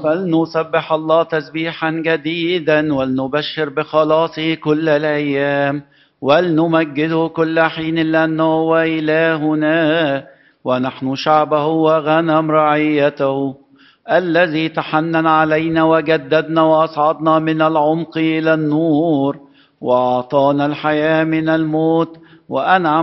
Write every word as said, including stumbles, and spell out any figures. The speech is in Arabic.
فلنسبح الله تسبيحا جديدا ولنبشر بخلاصه كل الأيام ولنمجده كل حين لأنه هو إلهنا ونحن شعبه وغنم رعيته الذي تحنن علينا وجددنا وأصعدنا من العمق إلى النور وأعطانا الحياة من الموت وأنعم